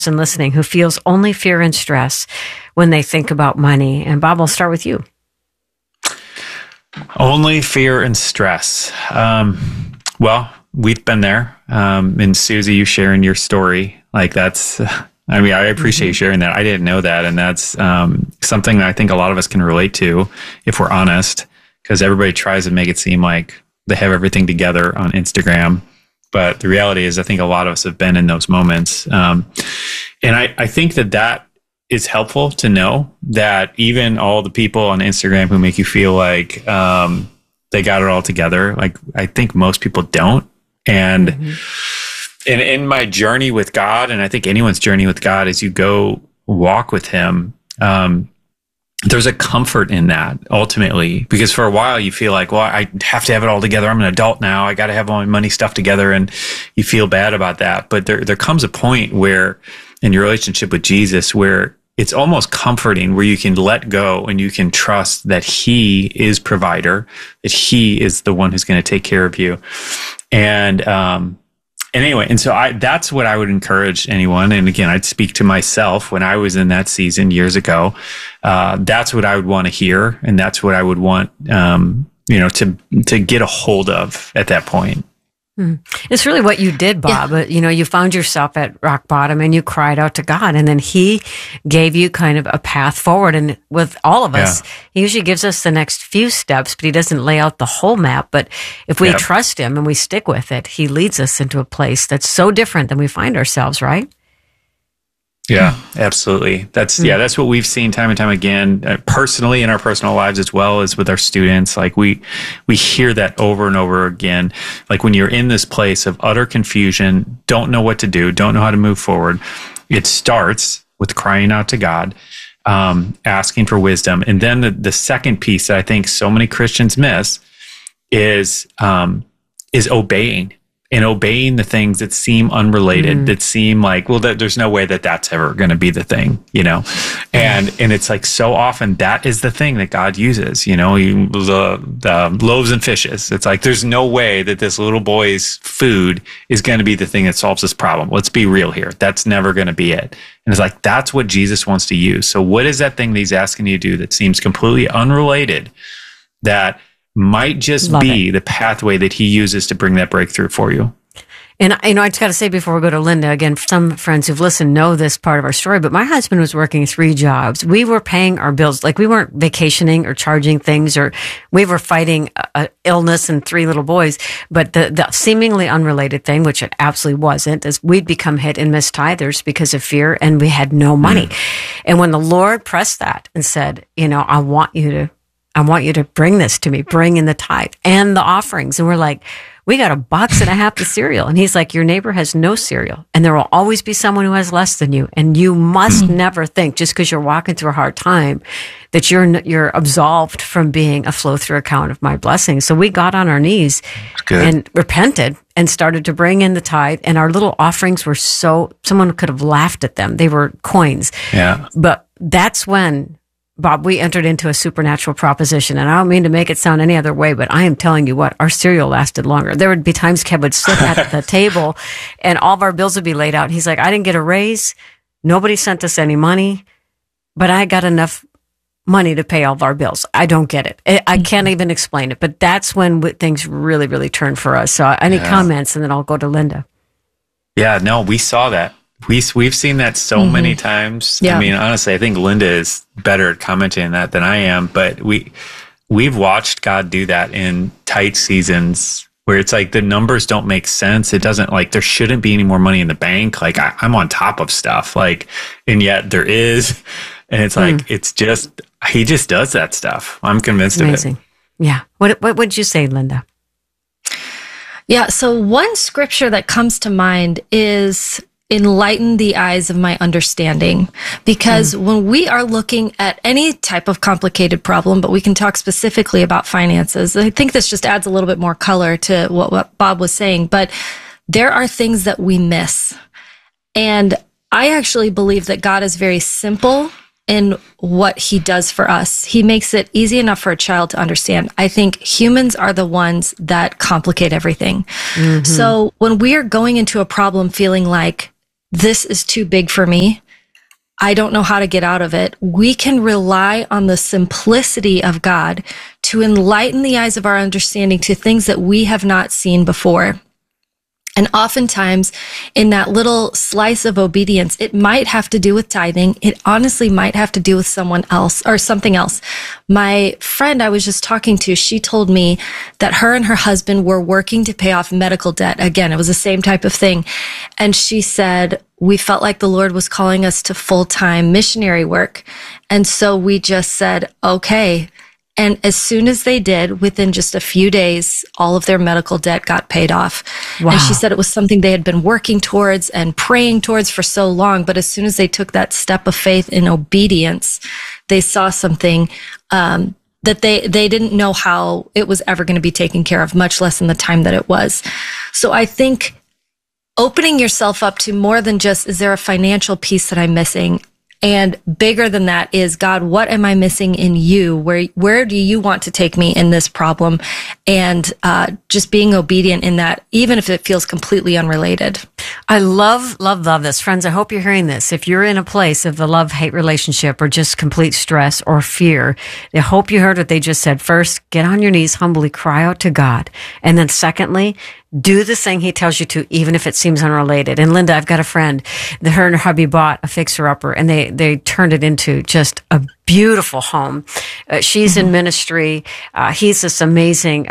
person listening who feels only fear and stress when they think about money? And Bob, I'll start with you. Only fear and stress. Well, we've been there. And Susie, you sharing your story, like that's, I mean, I appreciate you sharing that. I didn't know that. And that's something that I think a lot of us can relate to if we're honest, because everybody tries to make it seem like they have everything together on Instagram. But the reality is, I think a lot of us have been in those moments. And I think that is helpful to know that even all the people on Instagram who make you feel like they got it all together, like I think most people don't. And in my journey with God, and I think anyone's journey with God, as you go walk with him, there's a comfort in that ultimately, because for a while you feel like, well, I have to have it all together. I'm an adult now. I got to have all my money stuff together. And you feel bad about that. But there comes a point where in your relationship with Jesus, where it's almost comforting, where you can let go and you can trust that he is provider, that he is the one who's going to take care of you. And anyway, and so that's what I would encourage anyone. And again, I'd speak to myself when I was in that season years ago. That's what I would want to hear. And that's what I would want, to get a hold of at that point. It's really what you did, Bob. Yeah. You found yourself at rock bottom and you cried out to God, and then he gave you kind of a path forward. And with all of us, he usually gives us the next few steps, but he doesn't lay out the whole map. But if we trust him and we stick with it, he leads us into a place that's so different than we find ourselves, right? Yeah, absolutely. That's what we've seen time and time again, personally in our personal lives, as well as with our students. Like we hear that over and over again. Like when you're in this place of utter confusion, don't know what to do, don't know how to move forward, it starts with crying out to God, asking for wisdom. And then the second piece that I think so many Christians miss is obeying. And obeying the things that seem unrelated, that seem like, well, there's no way that's ever going to be the thing, And it's like so often that is the thing that God uses, the loaves and fishes. It's like there's no way that this little boy's food is going to be the thing that solves this problem. Let's be real here. That's never going to be it. And it's like that's what Jesus wants to use. So what is that thing that he's asking you to do that seems completely unrelated, that might just be the pathway that he uses to bring that breakthrough for you? And I just got to say before we go to Linda, again, some friends who've listened know this part of our story, but my husband was working 3 jobs. We were paying our bills. Like we weren't vacationing or charging things, or we were fighting illness and 3 little boys. But the seemingly unrelated thing, which it absolutely wasn't, is we'd become hit and miss tithers because of fear, and we had no money. And when the Lord pressed that and said, I want you to bring this to me, bring in the tithe and the offerings. And we're like, we got $1.50 of cereal. And he's like, your neighbor has no cereal, and there will always be someone who has less than you. And you must never think, just because you're walking through a hard time, that you're absolved from being a flow through account of my blessings. So we got on our knees and repented and started to bring in the tithe. And our little offerings were someone could have laughed at them. They were coins. Yeah. But that's when, Bob, we entered into a supernatural proposition, and I don't mean to make it sound any other way, but I am telling you what, our cereal lasted longer. There would be times Kev would sit at the table and all of our bills would be laid out. He's like, I didn't get a raise. Nobody sent us any money, but I got enough money to pay all of our bills. I don't get it. I can't even explain it, but that's when things really, really turned for us. So any comments, and then I'll go to Linda. Yeah, no, we saw that. We've seen that so many times. Yeah. I mean, honestly, I think Linda is better at commenting on that than I am, but we've watched God do that in tight seasons where it's like the numbers don't make sense. It doesn't, like, there shouldn't be any more money in the bank. Like I'm on top of stuff, like, and yet there is. And it's like, it's just, he just does that stuff. I'm convinced of it. Yeah. What would you say, Linda? Yeah. So one scripture that comes to mind is, enlighten the eyes of my understanding. Because when we are looking at any type of complicated problem, but we can talk specifically about finances, I think this just adds a little bit more color to what Bob was saying, but there are things that we miss. And I actually believe that God is very simple in what he does for us. He makes it easy enough for a child to understand. I think humans are the ones that complicate everything. So when we are going into a problem feeling like this is too big for me. I don't know how to get out of it. We can rely on the simplicity of God to enlighten the eyes of our understanding to things that we have not seen before. And oftentimes in that little slice of obedience, it might have to do with tithing. It honestly might have to do with someone else or something else. My friend I was just talking to, she told me that her and her husband were working to pay off medical debt. Again, it was the same type of thing. And she said, we felt like the Lord was calling us to full-time missionary work. And so we just said, okay. And as soon as they did, within just a few days, all of their medical debt got paid off. Wow. And she said it was something they had been working towards and praying towards for so long. But as soon as they took that step of faith in obedience, they saw something that they didn't know how it was ever going to be taken care of, much less in the time that it was. So I think opening yourself up to more than just, is there a financial piece that I'm missing? And bigger than that is, God, what am I missing in you? Where do you want to take me in this problem? And just being obedient in that, even if it feels completely unrelated. I love this. Friends, I hope you're hearing this. If you're in a place of a love-hate relationship or just complete stress or fear, I hope you heard what they just said. First, get on your knees, humbly cry out to God. And then secondly, do the thing he tells you to, even if it seems unrelated. And Linda, I've got a friend that her and her hubby bought a fixer-upper, and they turned it into just a beautiful home. She's in ministry. He's this amazing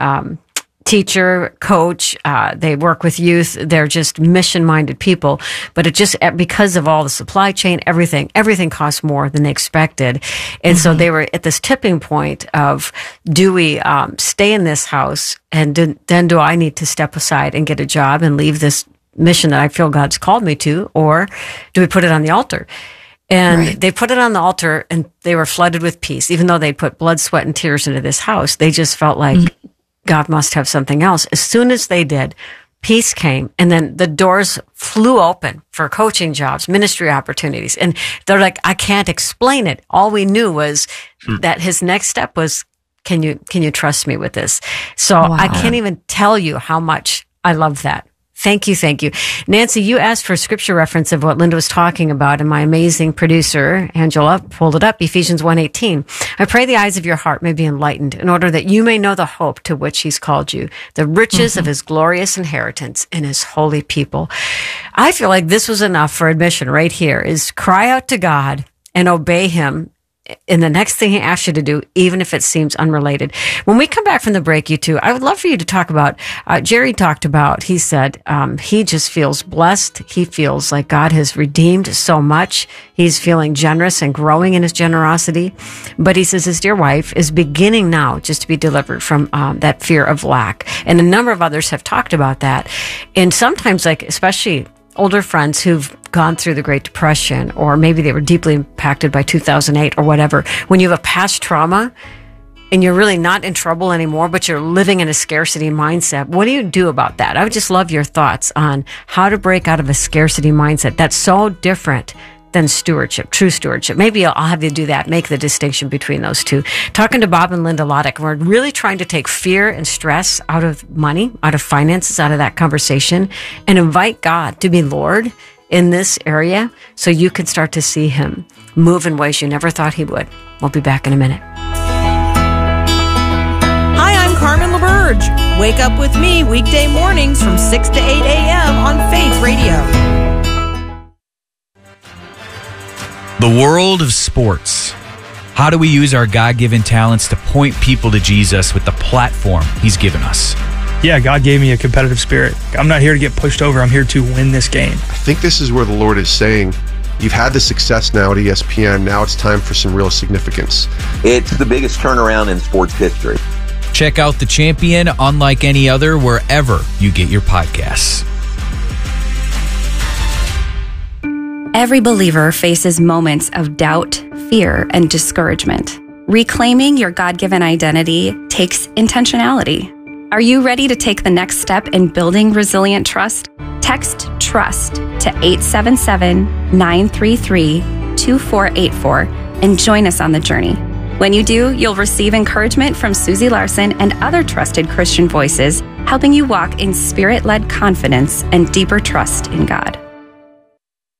teacher, coach. They work with youth. They're just mission-minded people. But it just, because of all the supply chain, everything costs more than they expected. And so they were at this tipping point of, do we stay in this house? And then do I need to step aside and get a job and leave this mission that I feel God's called me to? Or do we put it on the altar? And they put it on the altar, and they were flooded with peace. Even though they put blood, sweat, and tears into this house, they just felt like God must have something else. As soon as they did, peace came, and then the doors flew open for coaching jobs, ministry opportunities. And they're like, I can't explain it. All we knew was that his next step was, can you trust me with this? So I can't even tell you how much I love that. Thank you. Nancy, you asked for a scripture reference of what Linda was talking about, and my amazing producer, Angela, pulled it up, Ephesians 1:18. I pray the eyes of your heart may be enlightened, in order that you may know the hope to which he's called you, the riches of his glorious inheritance in his holy people. I feel like this was enough for admission right here, is cry out to God and obey him in the next thing he asks you to do, even if it seems unrelated. When we come back from the break, you two, I would love for you to talk about, Jerry talked about, he said, he just feels blessed. He feels like God has redeemed so much. He's feeling generous and growing in his generosity. But he says his dear wife is beginning now just to be delivered from that fear of lack. And a number of others have talked about that. And sometimes, like, especially older friends who've gone through the Great Depression, or maybe they were deeply impacted by 2008 or whatever, when you have a past trauma and you're really not in trouble anymore, but you're living in a scarcity mindset, what do you do about that? I would just love your thoughts on how to break out of a scarcity mindset that's so different than stewardship, true stewardship. Maybe I'll have you do that, make the distinction between those two. Talking to Bob and Linda Loddick, we're really trying to take fear and stress out of money, out of finances, out of that conversation, and invite God to be Lord in this area so you can start to see him move in ways you never thought he would. We'll be back in a minute. Hi, I'm Carmen LaBerge. Wake up with me weekday mornings from 6 to 8 a.m. on Faith Radio. The world of sports. How do we use our God-given talents to point people to Jesus with the platform he's given us? Yeah, God gave me a competitive spirit. I'm not here to get pushed over. I'm here to win this game. I think this is where the Lord is saying, you've had the success now at ESPN. Now it's time for some real significance. It's the biggest turnaround in sports history. Check out The Champion, unlike any other, wherever you get your podcasts. Every believer faces moments of doubt, fear, and discouragement. Reclaiming your God-given identity takes intentionality. Are you ready to take the next step in building resilient trust? Text TRUST to 877-933-2484 and join us on the journey. When you do, you'll receive encouragement from Susie Larson and other trusted Christian voices, helping you walk in spirit-led confidence and deeper trust in God.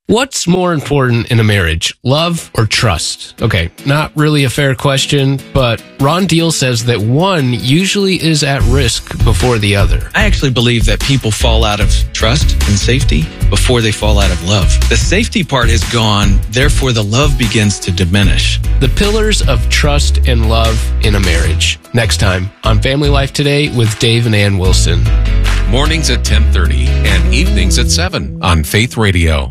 What's more important in a marriage, love or trust? Okay, not really a fair question, but Ron Deal says that one usually is at risk before the other. I actually believe that people fall out of trust and safety before they fall out of love. The safety part is gone, therefore the love begins to diminish. The pillars of trust and love in a marriage. Next time on Family Life Today with Dave and Ann Wilson. Mornings at 10:30 and evenings at 7 on Faith Radio.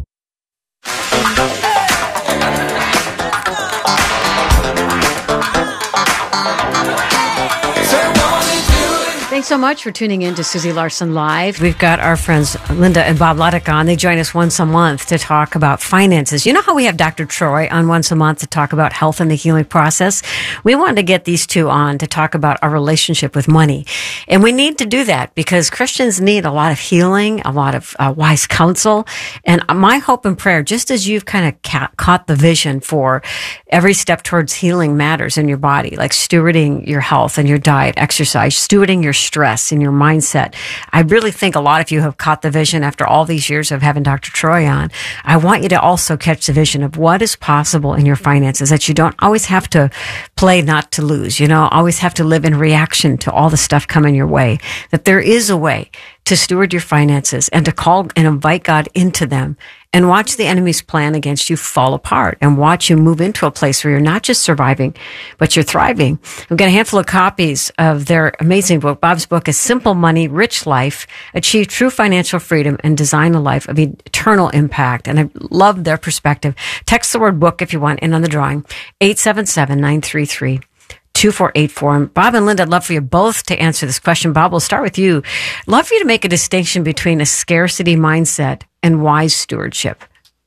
Thanks so much for tuning in to Susie Larson Live. We've got our friends Linda and Bob Luddick on. They join us once a month to talk about finances. You know how we have Dr. Troy on once a month to talk about health and the healing process? We wanted to get these two on to talk about our relationship with money. And we need to do that because Christians need a lot of healing, a lot of wise counsel. And my hope and prayer, just as you've kind of caught the vision for every step towards healing matters in your body, like stewarding your health and your diet, exercise, stewarding your stress in your mindset. I really think a lot of you have caught the vision after all these years of having Dr. Troy on. I want you to also catch the vision of what is possible in your finances, that you don't always have to play not to lose, always have to live in reaction to all the stuff coming your way, that there is a way to steward your finances and to call and invite God into them and watch the enemy's plan against you fall apart and watch you move into a place where you're not just surviving, but you're thriving. We've got a handful of copies of their amazing book. Bob's book is Simple Money, Rich Life, Achieve True Financial Freedom and Design a Life of Eternal Impact. And I love their perspective. Text the word book if you want in on the drawing, 877-933. 2484. And Bob and Linda, I'd love for you both to answer this question. Bob, we'll start with you. Love for you to make a distinction between a scarcity mindset and wise stewardship.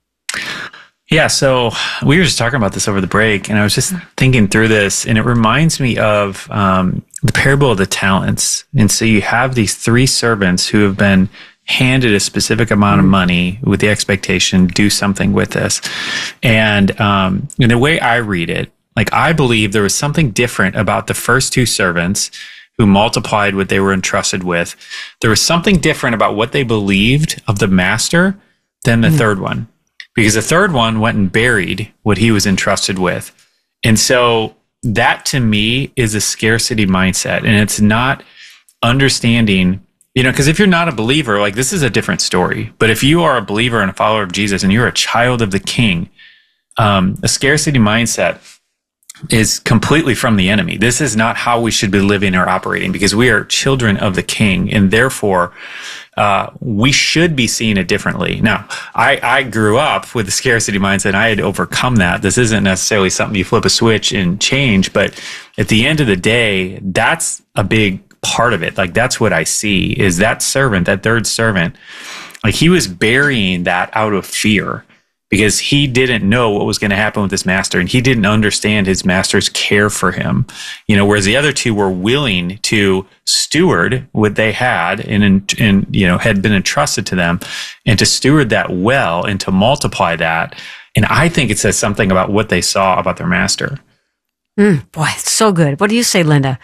Yeah, so we were just talking about this over the break, and I was just thinking through this, and it reminds me of the parable of the talents. And so you have these three servants who have been handed a specific amount of money with the expectation, do something with this. And in the way I read it, like, I believe there was something different about the first two servants who multiplied what they were entrusted with. There was something different about what they believed of the master than the third one, because the third one went and buried what he was entrusted with. And so that to me is a scarcity mindset. And it's not understanding, because if you're not a believer, like, this is a different story. But if you are a believer and a follower of Jesus and you're a child of the King, a scarcity mindset is completely from the enemy. This is not how we should be living or operating, because we are children of the King, and therefore we should be seeing it differently. Now, I grew up with the scarcity mindset. I had overcome that. This isn't necessarily something you flip a switch and change, but at the end of the day, that's a big part of it. Like, that's what I see is that servant, that third servant, like, he was burying that out of fear, because he didn't know what was going to happen with his master, and he didn't understand his master's care for him. Whereas the other two were willing to steward what they had and had been entrusted to them, and to steward that well and to multiply that. And I think it says something about what they saw about their master. Boy, it's so good. What do you say, Linda?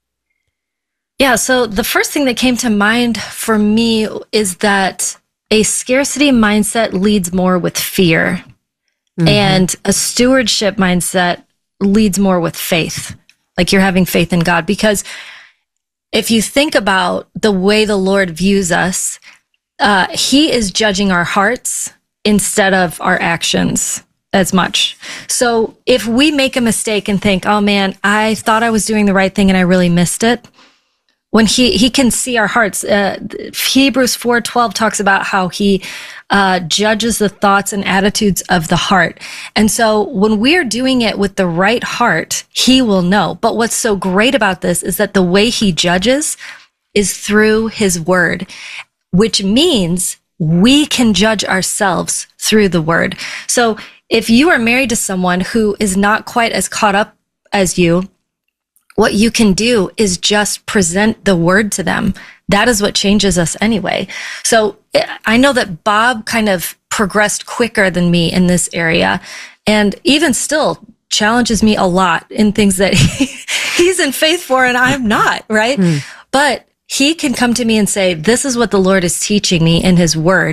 Yeah, so the first thing that came to mind for me is that a scarcity mindset leads more with fear, and a stewardship mindset leads more with faith. Like, you're having faith in God. Because if you think about the way the Lord views us, he is judging our hearts instead of our actions as much. So if we make a mistake and think, oh man, I thought I was doing the right thing and I really missed it, when he can see our hearts. Hebrews 4:12 talks about how he judges the thoughts and attitudes of the heart. And so when we're doing it with the right heart, he will know. But what's so great about this is that the way he judges is through his word, which means we can judge ourselves through the word. So if you are married to someone who is not quite as caught up as you, what you can do is just present the word to them. That is what changes us anyway. So I know that Bob kind of progressed quicker than me in this area, and even still challenges me a lot in things that he's in faith for and I'm not, right? But he can come to me and say, this is what the Lord is teaching me in his word,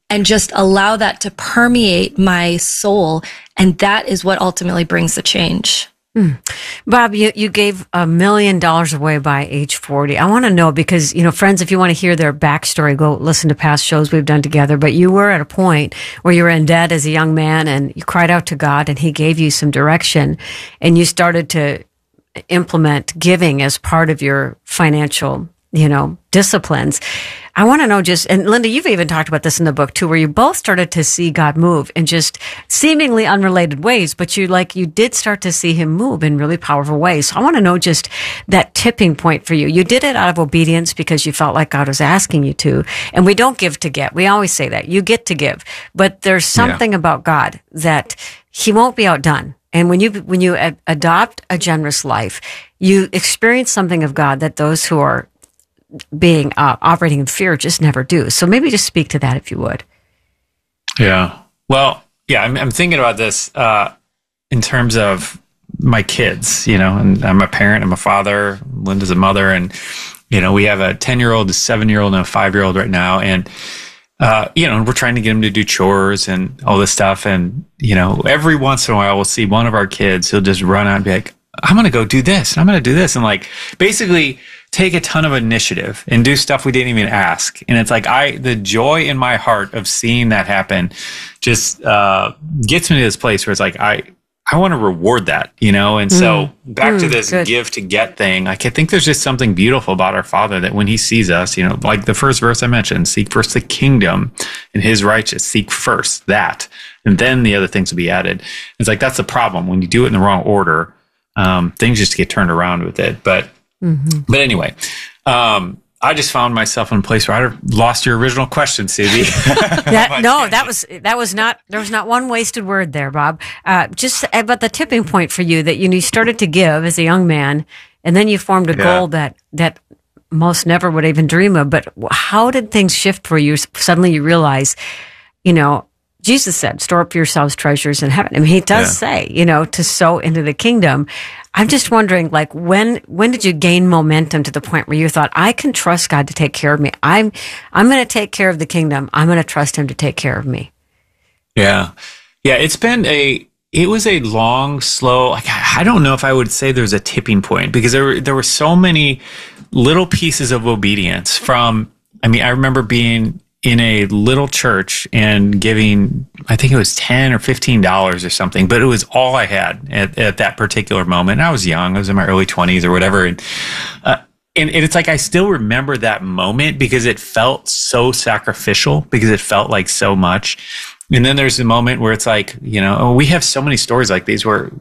and just allow that to permeate my soul. And that is what ultimately brings the change. Bob, you gave $1 million away by age 40. I want to know because, friends, if you want to hear their backstory, go listen to past shows we've done together. But you were at a point where you were in debt as a young man and you cried out to God and he gave you some direction and you started to implement giving as part of your financial, disciplines. I want to know and Linda, you've even talked about this in the book too, where you both started to see God move in just seemingly unrelated ways, but you did start to see him move in really powerful ways. So I want to know just that tipping point for you. You did it out of obedience because you felt like God was asking you to. And we don't give to get. We always say that. You get to give. But there's something about God that he won't be outdone. And when you adopt a generous life, you experience something of God that those who are being operating in fear just never do. So maybe just speak to that if you would. Yeah. Well, yeah, I'm thinking about this in terms of my kids, and I'm a parent, I'm a father, Linda's a mother, and, we have a 10-year-old, a 7-year-old, and a 5-year-old right now. And, we're trying to get them to do chores and all this stuff. And, every once in a while we'll see one of our kids, he'll just run out and be like, I'm going to go do this. I'm going to do this. And basically take a ton of initiative and do stuff we didn't even ask. And it's the joy in my heart of seeing that happen just gets me to this place where it's I want to reward that, And so back to this give to get thing, I think there's just something beautiful about our Father that when he sees us, like the first verse I mentioned, seek first the kingdom and his righteousness, seek first that, and then the other things will be added. It's that's the problem. When you do it in the wrong order, things just get turned around with it. But anyway, I just found myself in a place where I lost your original question, Susie. There was not one wasted word there, Bob. Just about the tipping point for you that you started to give as a young man, and then you formed a goal that most never would even dream of. But how did things shift for you? Suddenly you realize, Jesus said, store up for yourselves treasures in heaven. I mean, he does say, to sow into the kingdom. I'm just wondering, when did you gain momentum to the point where you thought, I can trust God to take care of me. I'm going to take care of the kingdom. I'm going to trust him to take care of me. Yeah. Yeah. It was a long, slow, I don't know if I would say there's a tipping point because there were so many little pieces of obedience I remember being in a little church and giving, I think it was $10 or $15 or something, but it was all I had at that particular moment. And I was young. I was in my early 20s or whatever. And it's I still remember that moment because it felt so sacrificial because it felt like so much. And then there's a moment where it's we have so many stories like these where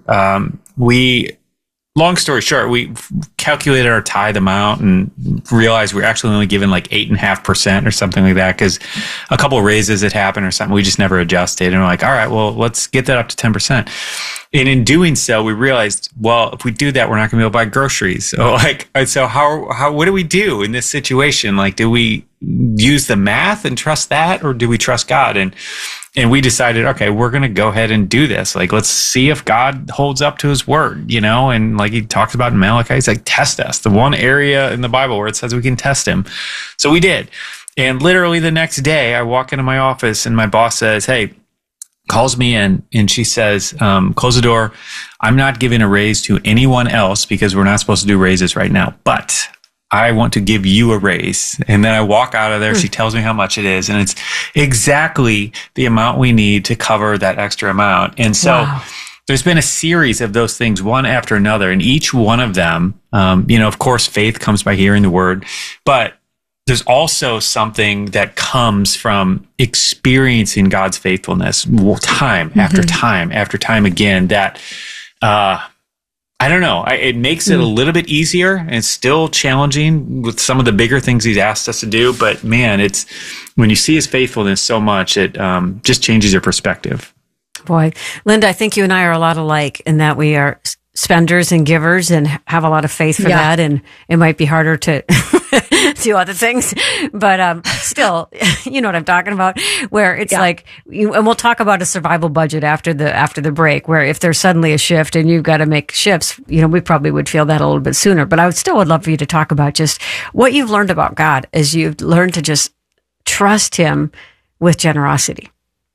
long story short, we calculated our tithe amount and realized we're actually only given 8.5% or something like that because a couple of raises had happened or something. We just never adjusted. And we're all right, well, let's get that up to 10%. And in doing so, we realized, well, if we do that, we're not going to be able to buy groceries. So what do we do in this situation? Do we use the math and trust that, or do we trust God? And we decided, okay, we're going to go ahead and do this. Let's see if God holds up to his word, and he talks about in Malachi, he's test us. The one area in the Bible where it says we can test him. So we did. And literally the next day I walk into my office and my boss says, hey, calls me in and she says, close the door. I'm not giving a raise to anyone else because we're not supposed to do raises right now, but I want to give you a raise. And then I walk out of there. She tells me how much it is. And it's exactly the amount we need to cover that extra amount. And so there's been a series of those things, one after another. And each one of them, of course, faith comes by hearing the word. But there's also something that comes from experiencing God's faithfulness time after time after time again that, I don't know. It makes it a little bit easier, and it's still challenging with some of the bigger things he's asked us to do. But man, it's when you see his faithfulness so much, it just changes your perspective. Boy, Linda, I think you and I are a lot alike in that we are spenders and givers and have a lot of faith for that. And it might be harder to do other things, but still, you know what I'm talking about, where it's and we'll talk about a survival budget after the break, where if there's suddenly a shift and you've got to make shifts, we probably would feel that a little bit sooner. But I would love for you to talk about just what you've learned about God as you've learned to just trust him with generosity.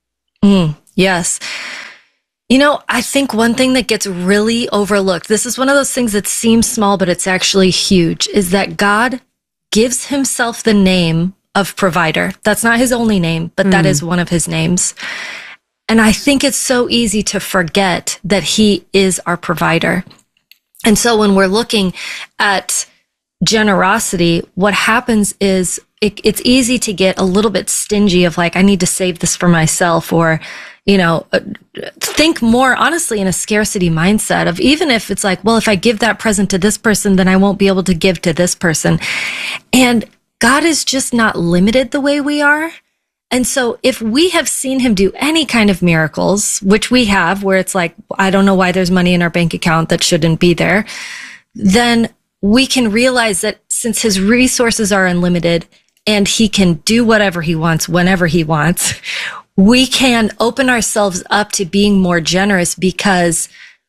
Yes. You know, I think one thing that gets really overlooked, this is one of those things that seems small, but it's actually huge, is that God gives himself the name of provider. That's not his only name, but that is one of his names. And I think it's so easy to forget that he is our provider. And so when we're looking at generosity, what happens is it's easy to get a little bit stingy of like, I need to save this for myself, or, you know, think more honestly in a scarcity mindset of, even if it's like, well, if I give that present to this person, then I won't be able to give to this person. And God is just not limited the way we are. And so if we have seen him do any kind of miracles, which we have, where it's like, I don't know why there's money in our bank account that shouldn't be there, then we can realize that since his resources are unlimited and he can do whatever he wants, whenever he wants, we can open ourselves up to being more generous, because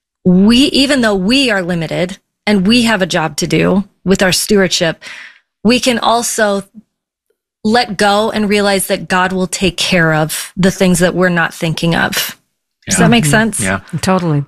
even though we are limited and we have a job to do with our stewardship, we can also let go and realize that God will take care of the things that we're not thinking of. Does that make sense? Yeah. Totally.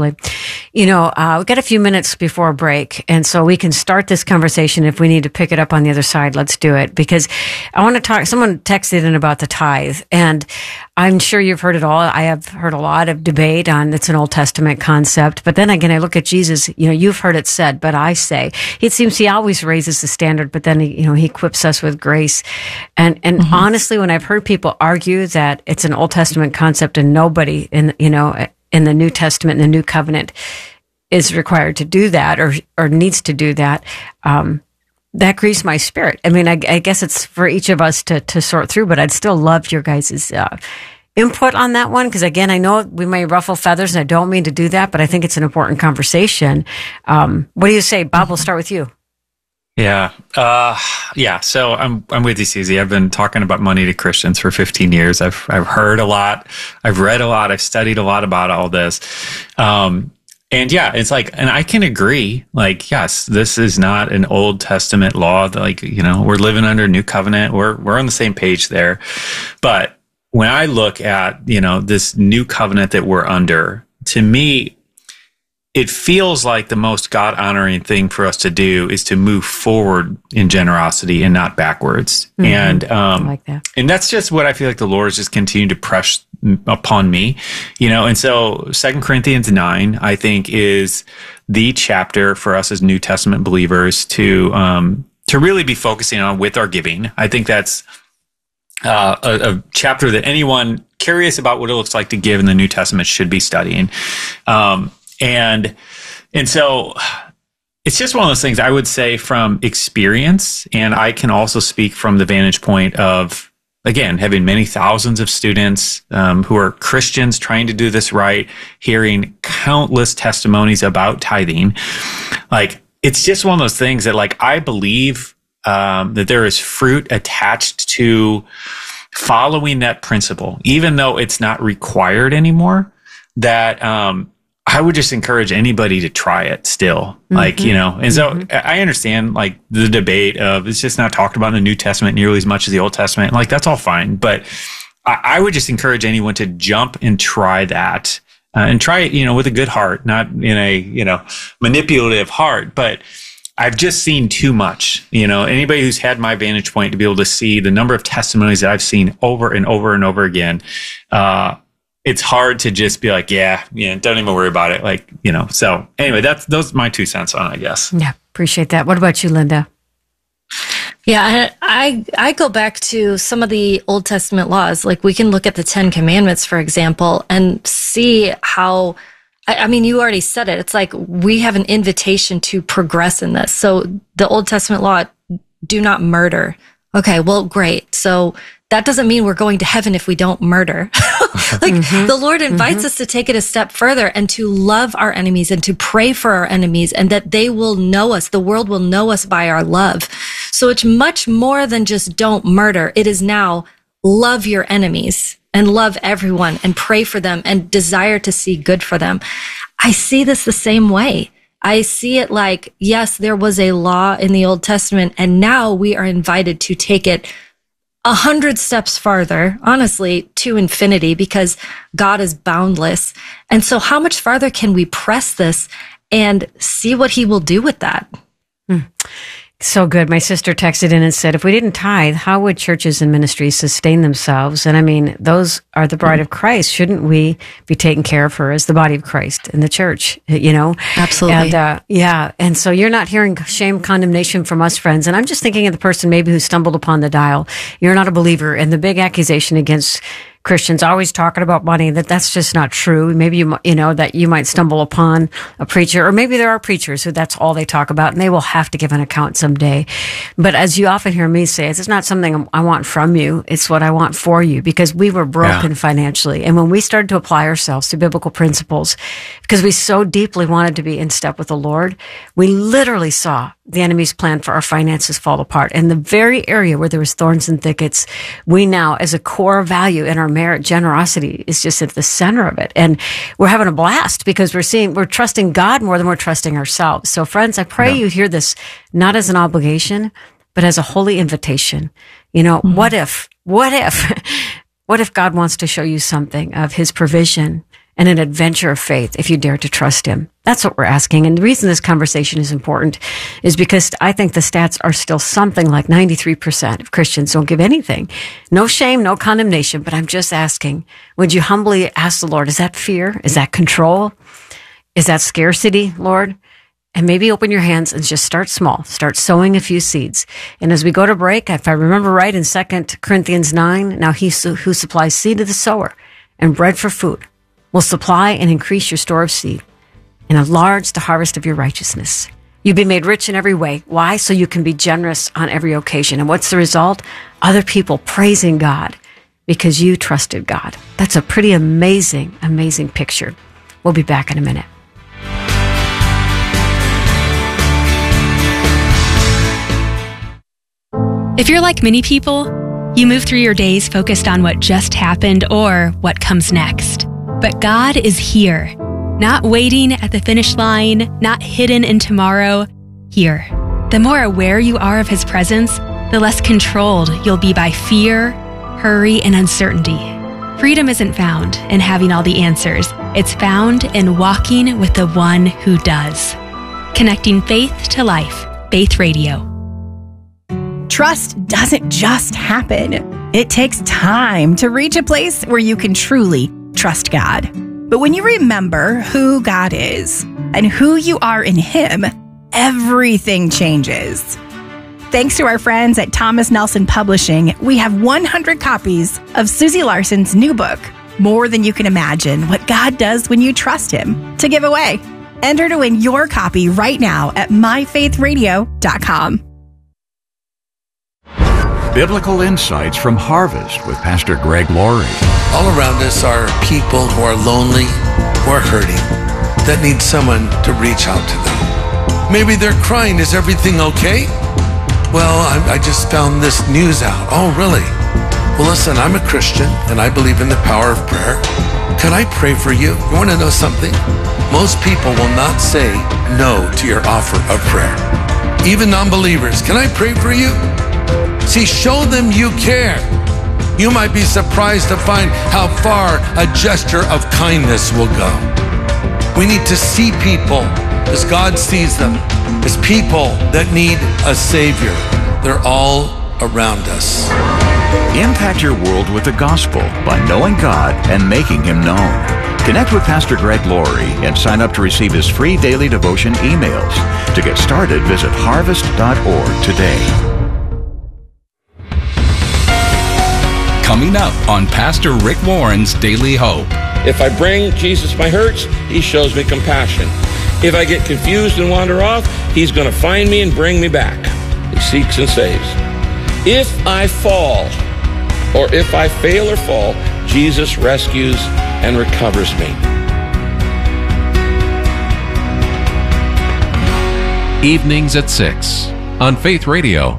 You know, we've got a few minutes before break, and so we can start this conversation. If we need to pick it up on the other side, let's do it, because I want to talk. Someone texted in about the tithe, and I'm sure you've heard it all. I have heard a lot of debate on it's an Old Testament concept, but then again, I look at Jesus, you know, you've heard it said, but I say, it seems he always raises the standard, but then he equips us with grace. And honestly, when I've heard people argue that it's an Old Testament concept and nobody in the New Testament and the New Covenant is required to do that or needs to do that, that grieves my spirit. I mean, I guess it's for each of us to sort through, but I'd still love your guys' input on that one, because again, I know we may ruffle feathers, and I don't mean to do that, but I think it's an important conversation. What do you say, Bob? We'll start with you. Yeah. So I'm with you, Susie. I've been talking about money to Christians for 15 years. I've heard a lot. I've read a lot. I've studied a lot about all this. And yeah, it's like, and I can agree, like, yes, this is not an Old Testament law. Like, we're living under New Covenant. We're on the same page there. But when I look at, this New Covenant that we're under, to me, it feels like the most God-honoring thing for us to do is to move forward in generosity and not backwards. Mm-hmm. And I like that. And that's just what I feel like the Lord is just continuing to press upon me, And so 2 Corinthians 9, I think, is the chapter for us as New Testament believers to really be focusing on with our giving. I think that's a chapter that anyone curious about what it looks like to give in the New Testament should be studying. And so it's just one of those things I would say from experience, and I can also speak from the vantage point of, again, having many thousands of students who are Christians trying to do this right, hearing countless testimonies about tithing. Like, it's just one of those things that, like, I believe that there is fruit attached to following that principle, even though it's not required anymore, that I would just encourage anybody to try it still. Like, and so I understand, like, the debate of it's just not talked about in the New Testament nearly as much as the Old Testament. Like, that's all fine. But I would just encourage anyone to jump and try that and try it, with a good heart, not in a, manipulative heart. But I've just seen too much, anybody who's had my vantage point to be able to see the number of testimonies that I've seen over and over and over again. It's hard to just be like, don't even worry about it. Like, so anyway, those are my 2 cents on it, I guess. Yeah. Appreciate that. What about you, Linda? Yeah, I go back to some of the Old Testament laws. Like, we can look at the 10 Commandments, for example, and see how, I mean, you already said it. It's like we have an invitation to progress in this. So the Old Testament law, do not murder. Okay, well, great. So that doesn't mean we're going to heaven if we don't murder. The Lord invites us to take it a step further and to love our enemies and to pray for our enemies, and that they will know us. The world will know us by our love. So it's much more than just don't murder. It is now love your enemies and love everyone and pray for them and desire to see good for them. I see this the same way. I see it like, yes, there was a law in the Old Testament, and now we are invited to take it 100 steps farther, honestly, to infinity, because God is boundless. And so how much farther can we press this and see what he will do with that? So good. My sister texted in and said, if we didn't tithe, how would churches and ministries sustain themselves? And I mean, those are the bride of Christ. Shouldn't we be taking care of her as the body of Christ in the church, you know? Absolutely. And, yeah. And so you're not hearing shame, condemnation from us, friends. And I'm just thinking of the person maybe who stumbled upon the dial. You're not a believer. And the big accusation against Christians always talking about money, that's just not true. Maybe you know, that you might stumble upon a preacher, or maybe there are preachers who that's all they talk about, and they will have to give an account someday. But as you often hear me say, it's not something I want from you. It's what I want for you, because we were broken financially. And when we started to apply ourselves to biblical principles, because we so deeply wanted to be in step with the Lord, we literally saw the enemy's plan for our finances fall apart. And the very area where there was thorns and thickets, we now, as a core value in our merit, generosity is just at the center of it. And we're having a blast because we're trusting God more than we're trusting ourselves. So friends, I pray you hear this not as an obligation, but as a holy invitation. You know, what if God wants to show you something of his provision and an adventure of faith if you dare to trust him? That's what we're asking. And the reason this conversation is important is because I think the stats are still something like 93% of Christians don't give anything. No shame, no condemnation, but I'm just asking, would you humbly ask the Lord, is that fear? Is that control? Is that scarcity, Lord? And maybe open your hands and just start small. Start sowing a few seeds. And as we go to break, if I remember right, in 2 Corinthians 9, now he who supplies seed to the sower and bread for food will supply and increase your store of seed and enlarge the harvest of your righteousness. You've been made rich in every way. Why? So you can be generous on every occasion. And what's the result? Other people praising God because you trusted God. That's a pretty amazing, amazing picture. We'll be back in a minute. If you're like many people, you move through your days focused on what just happened or what comes next. But God is here, not waiting at the finish line, not hidden in tomorrow, here. The more aware you are of his presence, the less controlled you'll be by fear, hurry, and uncertainty. Freedom isn't found in having all the answers. It's found in walking with the one who does. Connecting faith to life. Faith Radio. Trust doesn't just happen. It takes time to reach a place where you can truly trust God. But when you remember who God is and who you are in him, everything changes. Thanks to our friends at Thomas Nelson Publishing, we have 100 copies of Susie Larson's new book, More Than You Can Imagine, What God Does When You Trust Him, to give away. Enter to win your copy right now at myfaithradio.com. Biblical Insights from Harvest with Pastor Greg Laurie. All around us are people who are lonely, who are hurting, that need someone to reach out to them. Maybe they're crying, is everything okay? Well, I just found this news out. Oh, really? Well, listen, I'm a Christian, and I believe in the power of prayer. Could I pray for you? You want to know something? Most people will not say no to your offer of prayer. Even non-believers, can I pray for you? See, show them you care. You might be surprised to find how far a gesture of kindness will go. We need to see people as God sees them, as people that need a Savior. They're all around us. Impact your world with the gospel by knowing God and making him known. Connect with Pastor Greg Laurie and sign up to receive his free daily devotion emails. To get started, visit harvest.org today. Coming up on Pastor Rick Warren's Daily Hope. If I bring Jesus my hurts, he shows me compassion. If I get confused and wander off, he's going to find me and bring me back. He seeks and saves. If I fall, or if I fail or fall, Jesus rescues and recovers me. Evenings at 6 on Faith Radio.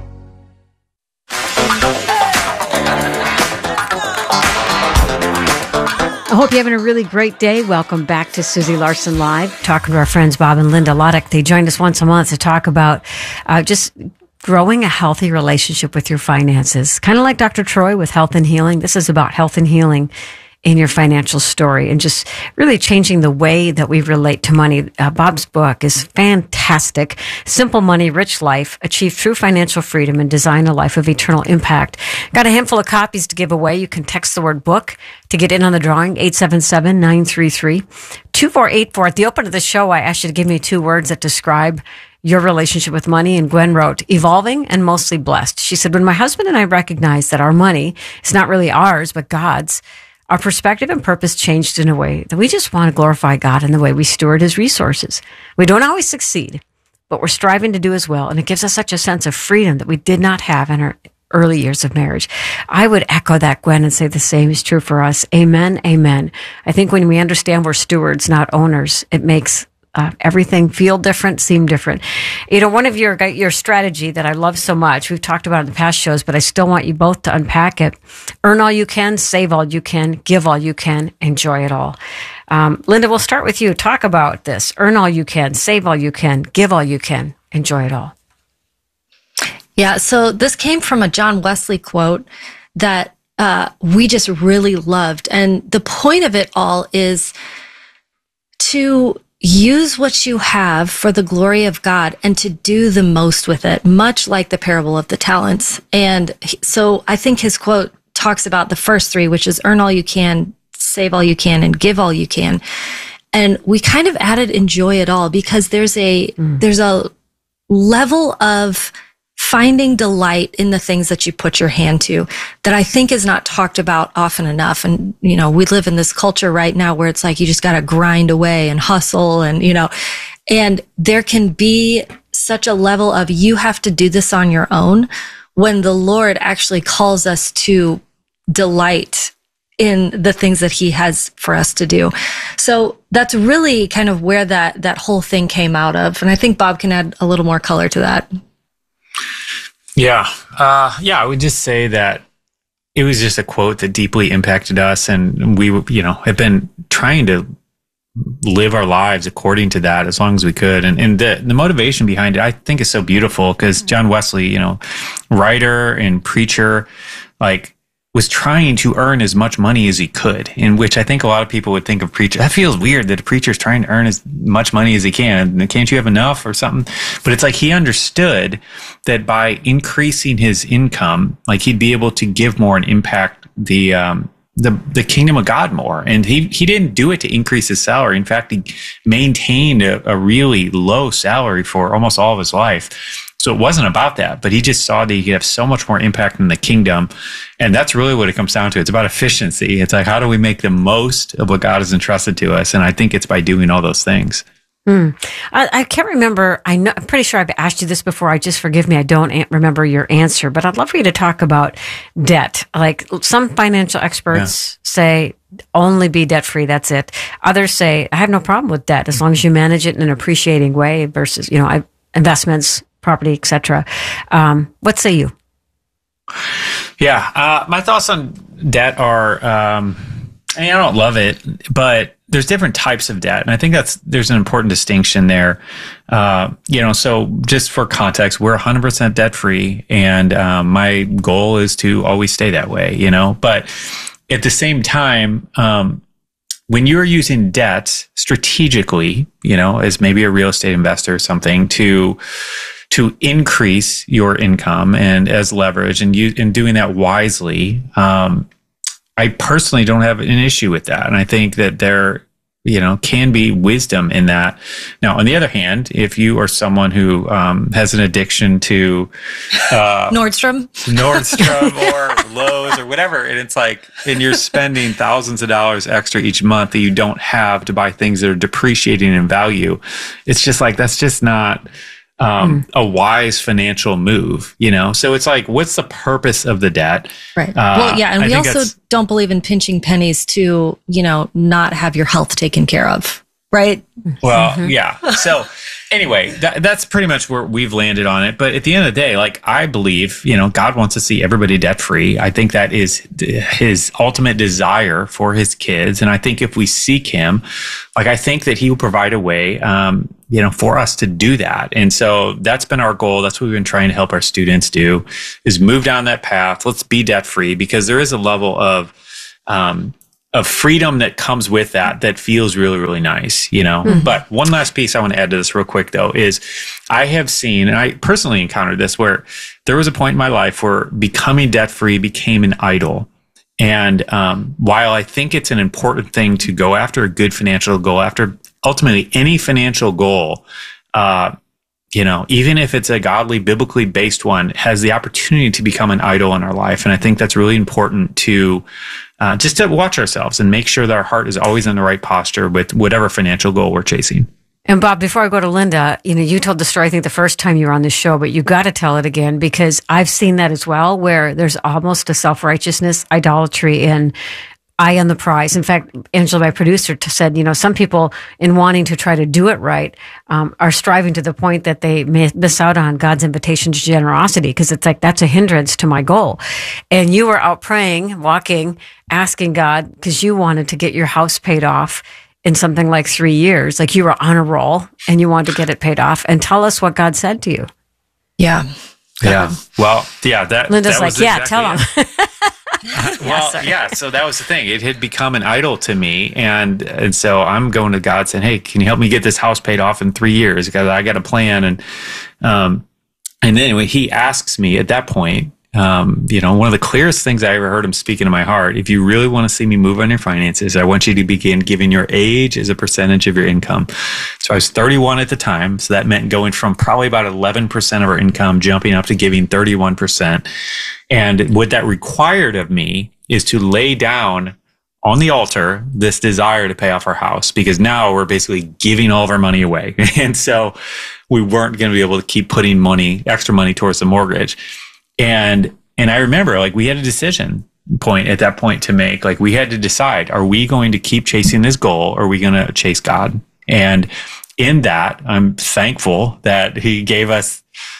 I hope you're having a really great day. Welcome back to Susie Larson Live, talking to our friends Bob and Linda Loddick. They joined us once a month to talk about just growing a healthy relationship with your finances. Kind of like Dr. Troy with health and healing. This is about health and healing in your financial story and just really changing the way that we relate to money. Bob's book is fantastic. Simple Money, Rich Life, Achieve True Financial Freedom and Design a Life of Eternal Impact. Got a handful of copies to give away. You can text the word book to get in on the drawing, 877-933-2484. At the open of the show, I asked you to give me 2 words that describe your relationship with money, and Gwen wrote, evolving and mostly blessed. She said, when my husband and I recognized that our money is not really ours, but God's, our perspective and purpose changed in a way that we just want to glorify God in the way we steward his resources. We don't always succeed, but we're striving to do as well. And it gives us such a sense of freedom that we did not have in our early years of marriage. I would echo that, Gwen, and say the same is true for us. Amen. Amen. I think when we understand we're stewards, not owners, it makes everything feel different, seem different. You know, one of your strategy that I love so much, we've talked about in the past shows, but I still want you both to unpack it. Earn all you can, save all you can, give all you can, enjoy it all. Linda, we'll start with you. Talk about this. Earn all you can, save all you can, give all you can, enjoy it all. Yeah, so this came from a John Wesley quote that we just really loved. And the point of it all is to use what you have for the glory of God and to do the most with it, much like the parable of the talents. And so I think his quote talks about the first 3, which is earn all you can, save all you can, and give all you can. And we kind of added enjoy it all because there's a level of finding delight in the things that you put your hand to that I think is not talked about often enough. And, you know, we live in this culture right now where it's like you just got to grind away and hustle and, you know, and there can be such a level of you have to do this on your own when the Lord actually calls us to delight in the things that he has for us to do. So that's really kind of where that whole thing came out of. And I think Bob can add a little more color to that. Yeah. I would just say that it was just a quote that deeply impacted us. And we, have been trying to live our lives according to that as long as we could. And the motivation behind it, I think, is so beautiful because John Wesley, writer and preacher, was trying to earn as much money as he could, in which I think a lot of people would think of preacher. That feels weird that a preacher's trying to earn as much money as he can. Can't you have enough or something? But it's like he understood that by increasing his income, he'd be able to give more and impact the kingdom of God more. And he didn't do it to increase his salary. In fact, he maintained a really low salary for almost all of his life. So it wasn't about that, but he just saw that he could have so much more impact in the kingdom. And that's really what it comes down to. It's about efficiency. It's like, how do we make the most of what God has entrusted to us? And I think it's by doing all those things. I can't remember. I'm pretty sure I've asked you this before. Forgive me. I don't remember your answer, but I'd love for you to talk about debt. Like some financial experts say, only be debt free. That's it. Others say, I have no problem with debt as long as you manage it in an appreciating way versus, investments, property, etc. What say you? Yeah. My thoughts on debt are, I don't love it, but there's different types of debt. And I think there's an important distinction there. So just for context, we're 100% debt free. And my goal is to always stay that way, but at the same time, when you're using debt strategically, as maybe a real estate investor or something to increase your income and as leverage and doing that wisely, I personally don't have an issue with that. And I think that there, can be wisdom in that. Now, on the other hand, if you are someone who has an addiction to Nordstrom or Lowe's or whatever, and it's and you're spending thousands of dollars extra each month that you don't have to buy things that are depreciating in value, it's just that's just not a wise financial move, So it's what's the purpose of the debt? Right. And we also don't believe in pinching pennies to, not have your health taken care of. right? Well, yeah. So anyway, that's pretty much where we've landed on it. But at the end of the day, like, I believe, God wants to see everybody debt free. I think that is his ultimate desire for his kids. And I think if we seek him, like, I think that he will provide a way, for us to do that. And so that's been our goal. That's what we've been trying to help our students do, is move down that path. Let's be debt free, because there is a level of freedom that comes with that feels really, really nice, But one last piece I want to add to this real quick, though, is I have seen, and I personally encountered this, where there was a point in my life where becoming debt-free became an idol. And while I think it's an important thing to go after, a good financial goal, after ultimately any financial goal, even if it's a godly, biblically based one, has the opportunity to become an idol in our life. And I think that's really important to just to watch ourselves and make sure that our heart is always in the right posture with whatever financial goal we're chasing. And Bob, before I go to Linda, you told the story, I think, the first time you were on this show, but you got to tell it again, because I've seen that as well, where there's almost a self-righteousness, idolatry in eye on the prize. In fact, Angela, my producer, said, some people, in wanting to try to do it right, are striving to the point that they miss out on God's invitation to generosity, because it's like, that's a hindrance to my goal. And you were out praying, walking, asking God, because you wanted to get your house paid off in something like 3 years. Like, you were on a roll and you wanted to get it paid off. And tell us what God said to you. Yeah. Yeah. Well, yeah. Linda's that like, was yeah, exactly tell him. So that was the thing. It had become an idol to me. And so I'm going to God saying, hey, can you help me get this house paid off in 3 years? Because I got a plan. And then anyway, he asks me at that point, one of the clearest things I ever heard him speak into my heart, if you really want to see me move on your finances, I want you to begin giving your age as a percentage of your income. So I was 31 at the time. So that meant going from probably about 11% of our income, jumping up to giving 31%. And what that required of me is to lay down on the altar this desire to pay off our house, because now we're basically giving all of our money away. And so we weren't going to be able to keep putting extra money towards the mortgage. And I remember, like, we had a decision point at that point to make. Like, we had to decide, are we going to keep chasing this goal, or are we going to chase God? And in that, I'm thankful that he gave us,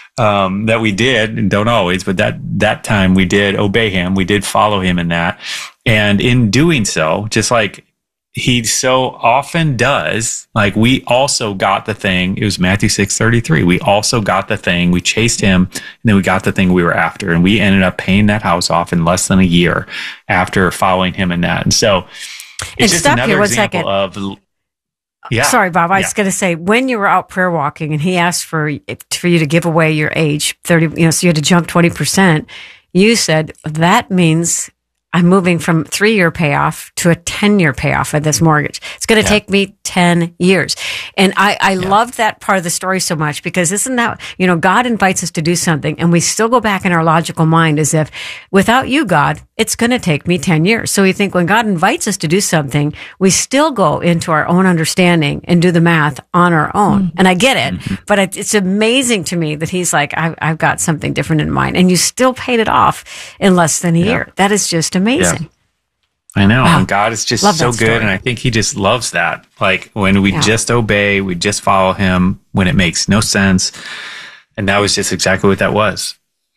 that we did, and don't always, but that time we did obey him. We did follow him in that. And in doing so, just like he so often does, like, we also got the thing. It was Matthew 6:33. We also got the thing. We chased him, and then we got the thing we were after. And we ended up paying that house off in less than a year after following him in that. And so it's just another example of... Yeah. Sorry, Bob. I was going to say, when you were out prayer walking and he asked for you to give away your age, 30, so you had to jump 20%, you said, that means I'm moving from 3-year payoff to a 10-year payoff of this mortgage. It's going to take me 10 years. And I loved that part of the story so much, because isn't that, God invites us to do something and we still go back in our logical mind as if, without you, God, it's going to take me 10 years. So we think when God invites us to do something, we still go into our own understanding and do the math on our own. Mm-hmm. And I get it, but it's amazing to me that he's like, I've got something different in mind. And you still paid it off in less than a year. That is just amazing. Yeah. I know. Wow. And God is just so good. And I think he just loves that. Like, when we just obey, we just follow him when it makes no sense. And that was just exactly what that was.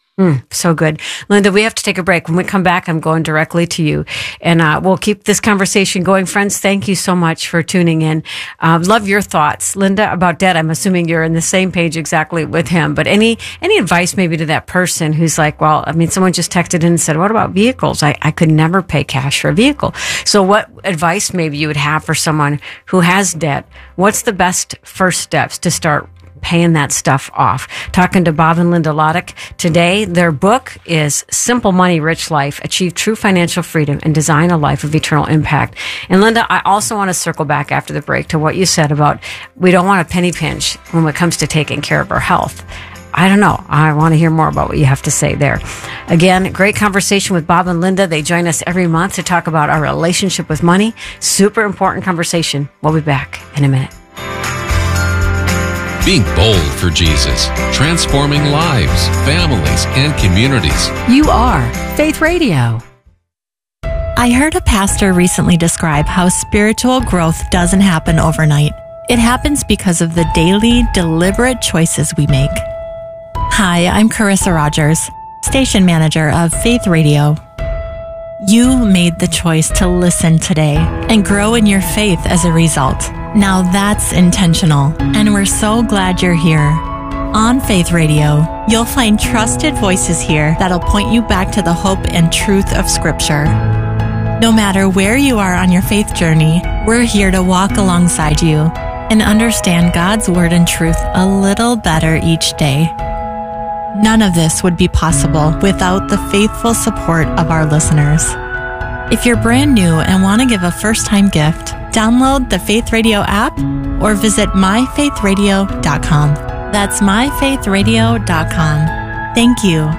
So good. Linda, we have to take a break. When we come back, I'm going directly to you. And we'll keep this conversation going. Friends, thank you so much for tuning in. Love your thoughts. Linda, about debt, I'm assuming you're in the same page exactly with him. But any advice maybe to that person who's like, well, I mean, someone just texted in and said, what about vehicles? I could never pay cash for a vehicle. So what advice maybe you would have for someone who has debt? What's the best first steps to start paying that stuff off? Talking to Bob and Linda Lotich today. Their book is Simple Money, Rich Life, Achieve True Financial Freedom and Design a Life of Eternal Impact. And Linda, I also want to circle back after the break to what you said about we don't want a penny pinch when it comes to taking care of our health. I don't know. I want to hear more about what you have to say there. Again, great conversation with Bob and Linda. They join us every month to talk about our relationship with money. Super important conversation. We'll be back in a minute. Being bold for Jesus, transforming lives, families, and communities. You are Faith Radio. I heard a pastor recently describe how spiritual growth doesn't happen overnight. It happens because of the daily, deliberate choices we make. Hi, I'm Carissa Rogers, station manager of Faith Radio. You made the choice to listen today and grow in your faith as a result. Now that's intentional, and we're so glad you're here. On Faith Radio, you'll find trusted voices here that'll point you back to the hope and truth of Scripture. No matter where you are on your faith journey, we're here to walk alongside you and understand God's Word and truth a little better each day. None of this would be possible without the faithful support of our listeners. If you're brand new and want to give a first-time gift, download the Faith Radio app or visit myfaithradio.com. That's myfaithradio.com. Thank you.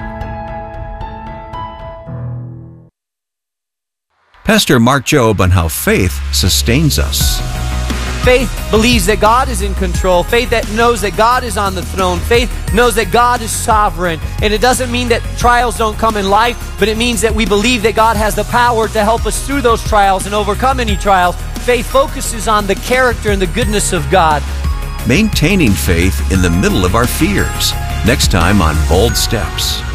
Pastor Mark Jobe on how faith sustains us. Faith believes that God is in control. Faith that knows that God is on the throne. Faith knows that God is sovereign. And it doesn't mean that trials don't come in life, but it means that we believe that God has the power to help us through those trials and overcome any trials. Faith focuses on the character and the goodness of God. Maintaining faith in the middle of our fears. Next time on Bold Steps.